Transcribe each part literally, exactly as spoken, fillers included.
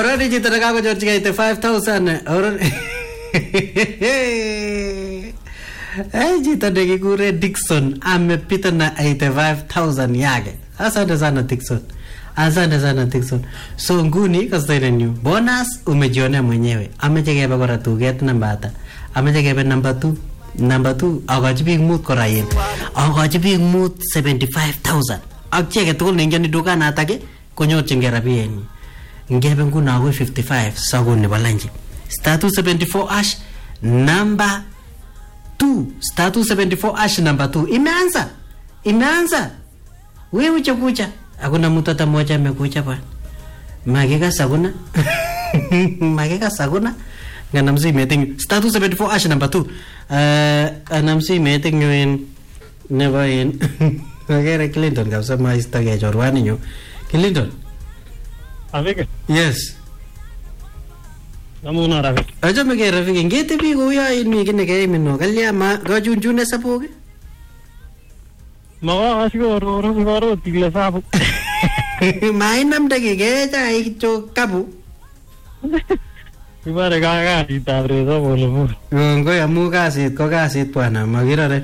Already chito nakakonyorchigei eighty-five thousand. Already. Eh, chito nekikure Dickson amepita na eighty-five thousand yake. Asante sana Dickson. Asante sana Dickson. So nguni kastoinen yu. Bonus umejionea mwenyewe. Ameche kebe kora tuget namba ata. Ameche kebe number two. Number two akochi biik mut kora yin. Akochi biik mut seventy-five thousand. Ak chi age tugul neingeni dukanatak ake konyorchingei rabienyi. Ngebe nguno akoi fifty-five sakon nebo lanchi. Star two seventy-four hash number two. Star two seventy-four hash number two. Imeanza. Imeanza. Wewe kucha. Hakuna mtu hata mmoja amekuja bwana. Mageka saguna. Mageka saguna. Ganamsi meeting star two seventy-four hash number two. Uh, anamsi meeting in never in. Magera Clinton kabisa maista ke chorwani nyo. Clinton. Afike? Yes. Namuna Rafik. Acha mege Rafik ngete bi go ya in mi kine ke minno kalya ma go junjune sapoge. Mawa asgo ro ro ro tigla sapu. Mai nam dagi ge ja icho kabu. Ibare ga ga itabre so bolo mo. Ngo ya mu kasit ko kasit bwana magirare.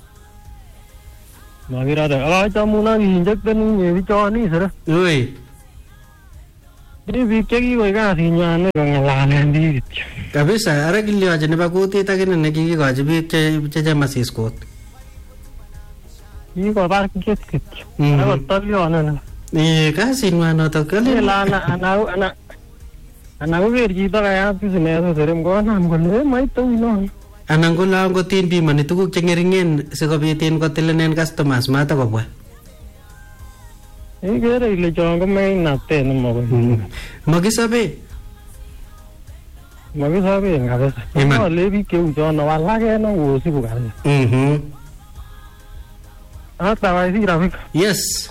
Magirare. Ala chamuna ni injecten ni bichoni sira. Oi. Ni bikegi ko ga sinyane ngalanen di. Kabisa ara gilyo aje ne bakuti takene ne gigi ko aje bi che che masis kot. Ni ko bar kit kit. Ara talyo na. Ni kasin mano to kale la na ana ana ana uber jito kaya business so serem ko nam ko le mai to no. Anang ko lang ko tin bi man tuguk che ngeringen sikobitin ko tilenen customers mata ko bwa. E gere ile jong ko mai na te no mo. Magisabe. Magisabe ngabesa. No le bi ke u jo no wala ke no wo si bu ga. Mhm. Ah ta vai si Rafik. Yes.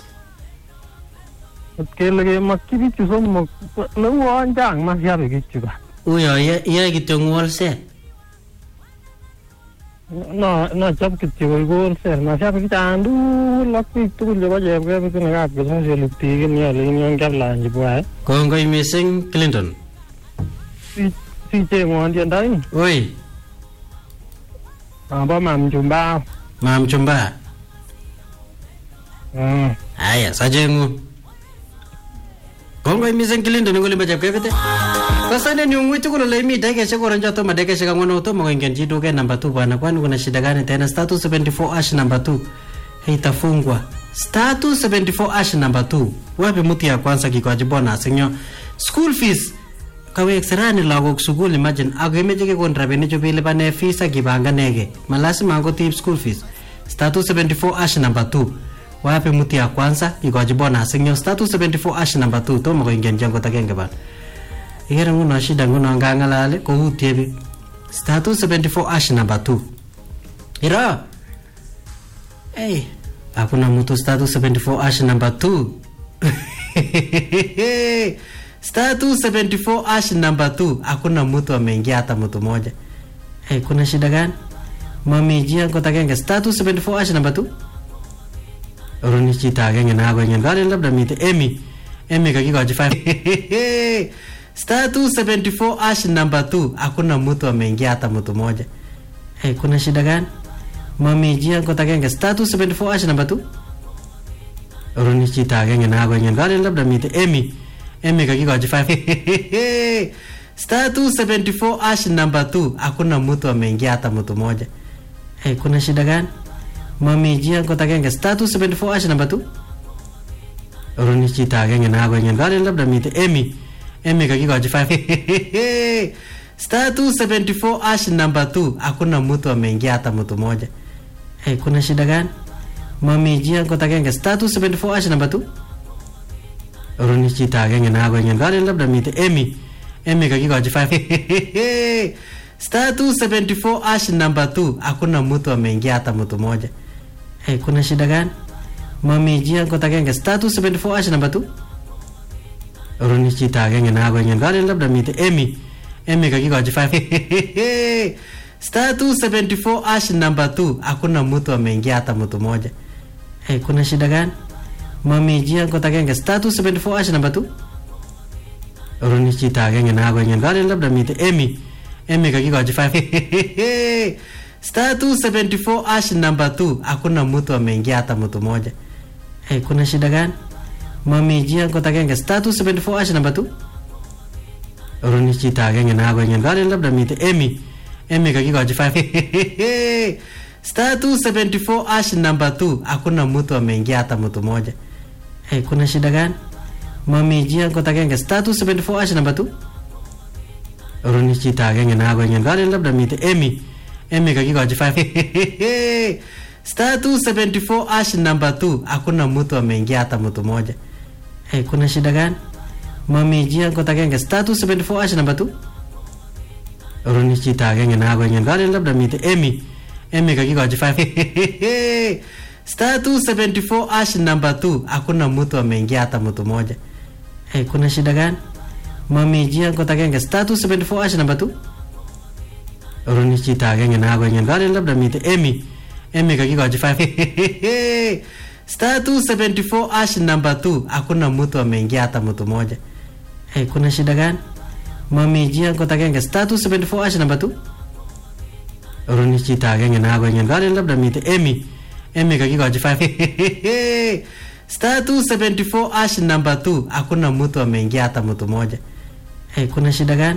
Ke lagi makki bi chu so mo no wan jang ma ya bi chu ba. Uyo ya ya gitu ngol se. No, no, jab ke chu gol se ma ya bi tandu lakki tu le ba je ke bi na ga so se lukti ke ni ale ni ngap la ji bua. Kongoi missing Clinton. Si si che mo an dai. Oi. Ah ba mam chumba. Mam chumba. Hmm. Aya sajengu. Kongoi missing Clinton ngoli ba jab ke bete. Kasane ni ungwi tukula le mi dege se koran jato madege se kangono to mo ngen jidu ke number two bwana kwani kuna shida gani tena star two seventy-four hash number two haitafungwa star two seventy-four hash number two wapi muti ya kwanza kikwaji bonus nyo school fees kawe exerani lagok school imagine agemeje ke kon rabeni jo bile bane fees akibanga nege malasima ngo tip school fees star two seventy-four hash number two wapi muti ya kwanza kikwaji bonus nyo star two seventy-four hash number two to mo ngen jango takenge bana. Igera nguno shida nguno ngangalale ko hutebe star two seventy-four hash number two. Ira. Hey, hakuna mtu star two seventy-four hash number two. Star two seventy-four hash number two. Hakuna mtu ameingia hata mtu moja. Hey, kuna shida gani? Mami jia ko takenge star two seventy-four hash number two. Oroni chita genge na go nyen gale labda mite Emi. Emi kakiko five. Star two seventy-four hash number two. Hakuna mtu ameingia hata mtu moja. Hey, kuna shida gani? Mami jia ko takenge star two seventy-four hash number two. Oroni chita genge na go nyen gale labda mite Emi. Emi kakiko five. Star two seventy-four hash number two. Hakuna mtu ameingia hata mtu moja. Hey, kuna shida gani? Mami jia ko takenge star two seventy-four hash number two. Oroni chita genge na go nyen gale labda mite Emi. Emi kakiko five. Star two seventy-four hash number two. Hakuna mtu ameingia hata mtu moja. Hey, kuna shida gani? Mami jia ko takenge star two seventy-four hash number two. Oroni chita genge na go nyen gale labda mite Emi. Emi kakiko five. Star two seventy-four hash number two. Hakuna mtu ameingia hata mtu moja. Hey, kuna shida gani? Mami jia ko takenge star two seventy-four hash number two. Oroni chita genge na go nyen gale labda mite Emi. Emi kakiko five. Star two seventy-four hash number two. Hakuna mtu ameingia hata mtu moja. Hey, kuna shida gani? Mami jia ko takenge star two seventy-four hash number two. Oroni chito agenge nakoingen kalen labda mite Emi Emi kakikochi five star two seventy four hash number two. Hakuna mtu ameingia hata mtu moja. Eh, kuna shida gani? Mami jia kota genge star two seventy four hash number two. Oroni chito agenge nakoingen kalen labda mite Emi Emi kakikochi five star two seventy four hash number two. Hakuna mtu ameingia hata mtu moja. Eh, kuna shida gani? Mami jia kota genge star two seventy four hash number two. Oroni chito agenge nakoingen kalen labda mite Emi Emi kakikochi five star two seventy four hash number two. Hakuna mtu ameingia hata mtu moja. Eh, kuna shida gani? Mami jia kota genge star two seventy four hash number two. Oroni chito agenge nakoingen kalen labda mite Emi Emi kakikochi five star two seventy four hash number two. Hakuna mtu ameingia hata mtu moja. Eh, kuna shida gani? Mami jia kota genge star two seventy four hash number two. Oroni chito agenge nakoingen kalen labda mite Emi Emi kakikochi five star two seventy four hash number two. Hakuna mtu ameingia hata mtu moja. Eh, kuna shida gani? Mami jia kota genge star two seventy four hash number two. Oroni chito agenge nakoingen kalen labda mite Emi Emi kakikochi five star two seventy four hash number two. Hakuna mtu ameingia hata mtu moja. Eh, kuna shida gani?